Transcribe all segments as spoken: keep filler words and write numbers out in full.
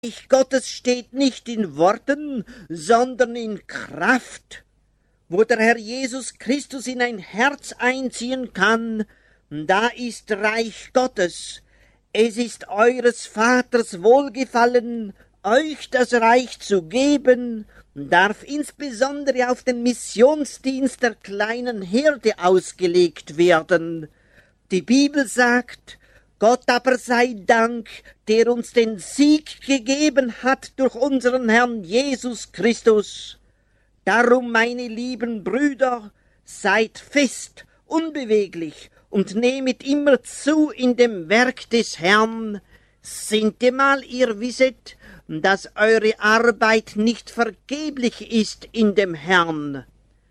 Reich Gottes steht nicht in Worten, sondern in Kraft. Wo der Herr Jesus Christus in ein Herz einziehen kann, da ist Reich Gottes. Es ist eures Vaters Wohlgefallen, euch das Reich zu geben, darf insbesondere auf den Missionsdienst der kleinen Herde ausgelegt werden. Die Bibel sagt, Gott aber sei Dank, der uns den Sieg gegeben hat durch unseren Herrn Jesus Christus. Darum, meine lieben Brüder, seid fest, unbeweglich und nehmet immer zu in dem Werk des Herrn. Sintemal ihr wisset, dass eure Arbeit nicht vergeblich ist in dem Herrn.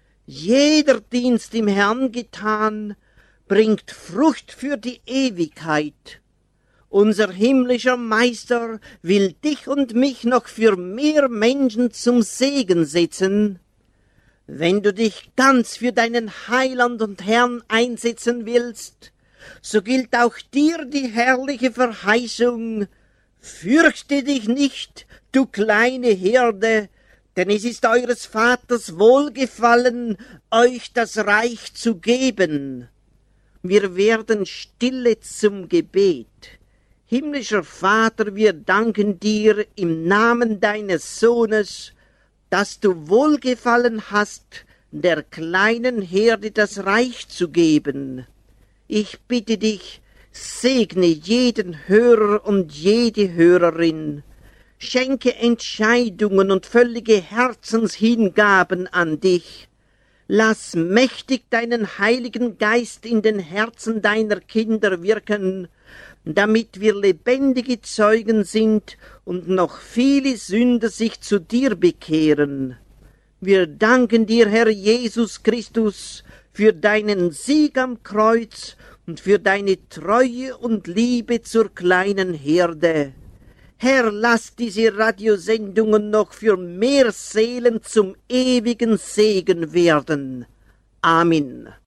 Jeder Dienst im Herrn getan, bringt Frucht für die Ewigkeit. Unser himmlischer Meister will dich und mich noch für mehr Menschen zum Segen setzen. Wenn du dich ganz für deinen Heiland und Herrn einsetzen willst, so gilt auch dir die herrliche Verheißung: Fürchte dich nicht, du kleine Herde, denn es ist eures Vaters Wohlgefallen, euch das Reich zu geben. Wir werden stille zum Gebet. Himmlischer Vater, wir danken dir im Namen deines Sohnes, dass du Wohlgefallen hast, der kleinen Herde das Reich zu geben. Ich bitte dich, segne jeden Hörer und jede Hörerin. Schenke Entscheidungen und völlige Herzenshingaben an dich. Lass mächtig deinen Heiligen Geist in den Herzen deiner Kinder wirken, damit wir lebendige Zeugen sind und noch viele Sünder sich zu dir bekehren. Wir danken dir, Herr Jesus Christus, für deinen Sieg am Kreuz und für deine Treue und Liebe zur kleinen Herde. Herr, lass diese Radiosendungen noch für mehr Seelen zum ewigen Segen werden. Amen.